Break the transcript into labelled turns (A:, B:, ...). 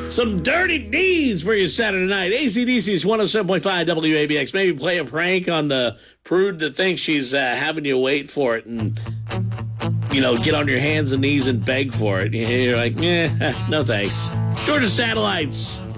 A: Some Dirty D's for your Saturday night. AC/DC's 107.5 WABX. Maybe play a prank on the prude that thinks she's having you wait for it and, get on your hands and knees and beg for it. You're like, no thanks. Georgia Satellites.